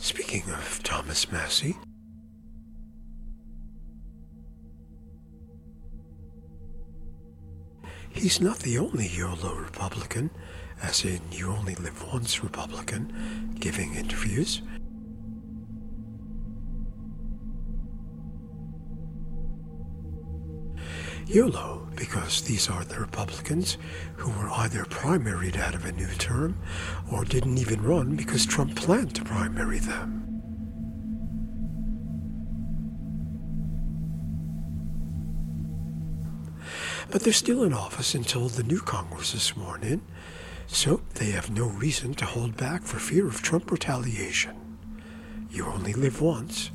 Speaking of Thomas Massie, he's not the only YOLO Republican, as in You Only Live Once Republican, giving interviews. YOLO, because these are the Republicans who were either primaried out of a new term or didn't even run because Trump planned to primary them. But they're still in office until the new Congress is sworn in, so they have no reason to hold back for fear of Trump retaliation. You only live once.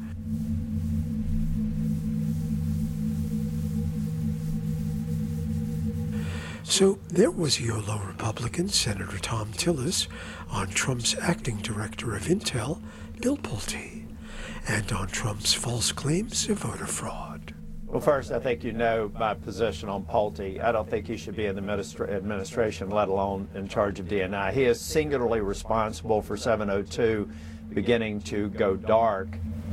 So there was YOLO Republican Senator Thom Tillis on Trump's acting director of Intel, Bill Pulte, and on Trump's false claims of voter fraud. Well, first, I think you know my position on Pulte. I don't think he should be in the administration, let alone in charge of DNI. He is singularly responsible for 702 beginning to go dark.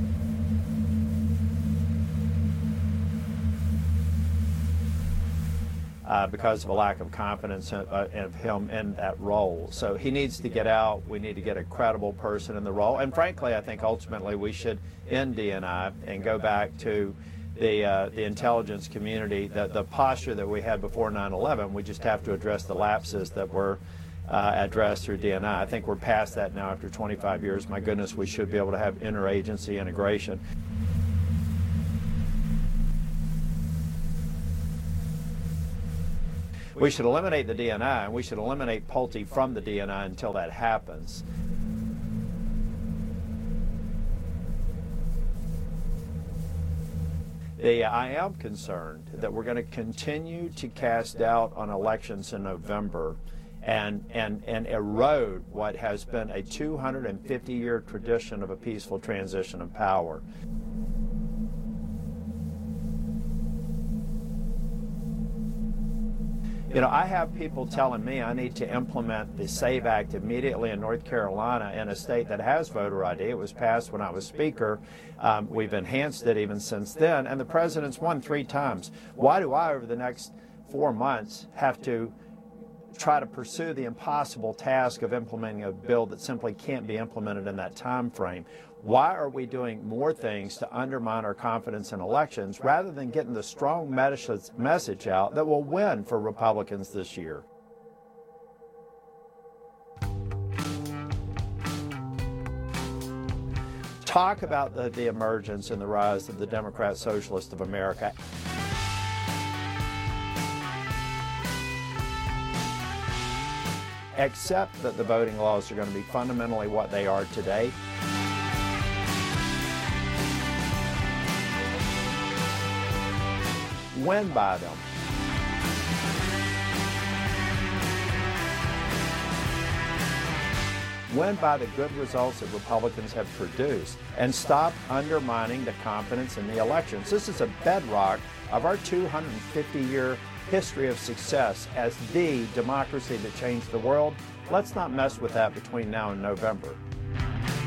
Because of a lack of confidence of him in that role. So he needs to get out. We need to get a credible person in the role. And frankly, I think ultimately we should end DNI and go back to the intelligence community, the posture that we had before 9/11. We just have to address the lapses that were addressed through DNI. I think we're past that now after 25 years. My goodness, we should be able to have interagency integration. We should eliminate the DNI, and we should eliminate Pulte from the DNI until that happens. I am concerned that we're going to continue to cast doubt on elections in November and erode what has been a 250-year tradition of a peaceful transition of power. You know, I have people telling me I need to implement the SAVE Act immediately in North Carolina, in a state that has voter ID. It was passed when I was Speaker. We've enhanced it even since then, and the president's won 3 times. Why do I, over the next 4 months, have to try to pursue the impossible task of implementing a bill that simply can't be implemented in that time frame? Why are we doing more things to undermine our confidence in elections rather than getting the strong message out that will win for Republicans this year? Talk about the emergence and the rise of the Democrat Socialist of America. Accept that the voting laws are going to be fundamentally what they are today. Win by them. Win by the good results that Republicans have produced, and stop undermining the confidence in the elections. This is a bedrock of our 250-year history of success as the democracy that changed the world. Let's not mess with that between now and November.